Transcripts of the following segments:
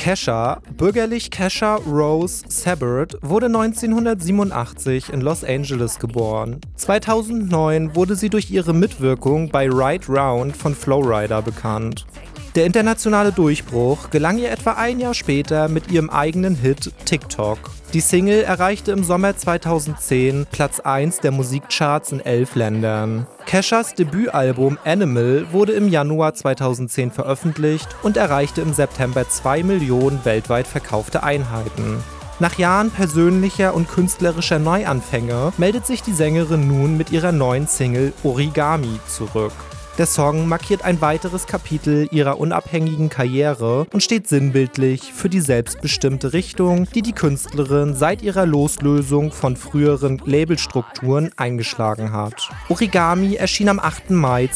Kesha, bürgerlich Kesha Rose Sabert, wurde 1987 in Los Angeles geboren. 2009 wurde sie durch ihre Mitwirkung bei Right Round von Flowrider bekannt. Der internationale Durchbruch gelang ihr etwa ein Jahr später mit ihrem eigenen Hit TikTok. Die Single erreichte im Sommer 2010 Platz 1 der Musikcharts in 11 Ländern. Keshas Debütalbum Animal wurde im Januar 2010 veröffentlicht und erreichte im September 2 Millionen weltweit verkaufte Einheiten. Nach Jahren persönlicher und künstlerischer Neuanfänge meldet sich die Sängerin nun mit ihrer neuen Single Origami zurück. Der Song markiert ein weiteres Kapitel ihrer unabhängigen Karriere und steht sinnbildlich für die selbstbestimmte Richtung, die die Künstlerin seit ihrer Loslösung von früheren Labelstrukturen eingeschlagen hat. Origami erschien am 8. Mai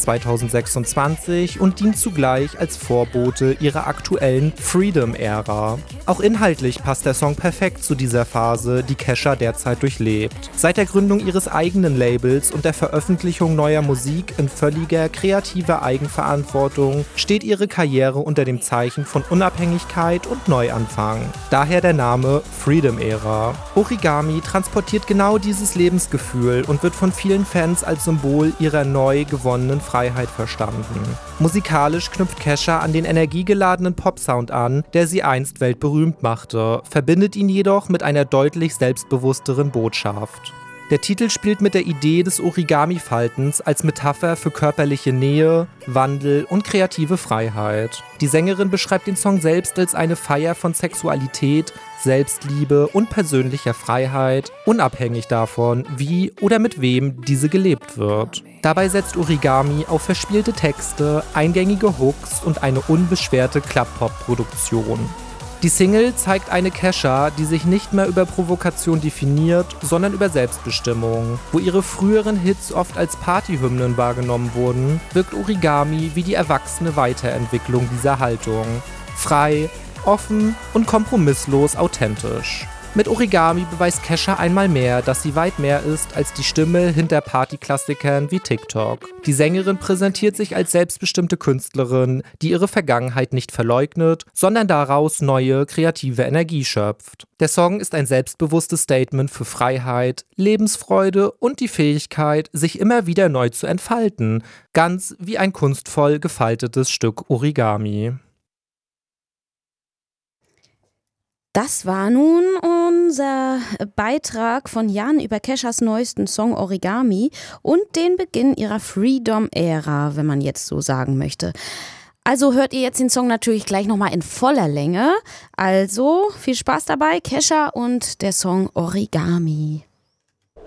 2026 und dient zugleich als Vorbote ihrer aktuellen Freedom-Ära. Auch inhaltlich passt der Song perfekt zu dieser Phase, die Kesha derzeit durchlebt. Seit der Gründung ihres eigenen Labels und der Veröffentlichung neuer Musik in völliger kreative Eigenverantwortung steht ihre Karriere unter dem Zeichen von Unabhängigkeit und Neuanfang. Daher der Name Freedom Era. Origami transportiert genau dieses Lebensgefühl und wird von vielen Fans als Symbol ihrer neu gewonnenen Freiheit verstanden. Musikalisch knüpft Kesha an den energiegeladenen Popsound an, der sie einst weltberühmt machte, verbindet ihn jedoch mit einer deutlich selbstbewussteren Botschaft. Der Titel spielt mit der Idee des Origami-Faltens als Metapher für körperliche Nähe, Wandel und kreative Freiheit. Die Sängerin beschreibt den Song selbst als eine Feier von Sexualität, Selbstliebe und persönlicher Freiheit, unabhängig davon, wie oder mit wem diese gelebt wird. Dabei setzt Origami auf verspielte Texte, eingängige Hooks und eine unbeschwerte Club-Pop-Produktion. Die Single zeigt eine Kesha, die sich nicht mehr über Provokation definiert, sondern über Selbstbestimmung. Wo ihre früheren Hits oft als Partyhymnen wahrgenommen wurden, wirkt Origami wie die erwachsene Weiterentwicklung dieser Haltung. Frei, offen und kompromisslos authentisch. Mit Origami beweist Kesha einmal mehr, dass sie weit mehr ist als die Stimme hinter Partyklassikern wie TikTok. Die Sängerin präsentiert sich als selbstbestimmte Künstlerin, die ihre Vergangenheit nicht verleugnet, sondern daraus neue, kreative Energie schöpft. Der Song ist ein selbstbewusstes Statement für Freiheit, Lebensfreude und die Fähigkeit, sich immer wieder neu zu entfalten, ganz wie ein kunstvoll gefaltetes Stück Origami. Das war nun unser Beitrag von Jan über Keshas neuesten Song Origami und den Beginn ihrer Freedom-Ära, wenn man jetzt so sagen möchte. Also hört ihr jetzt den Song natürlich gleich nochmal in voller Länge. Also viel Spaß dabei, Kesha und der Song Origami.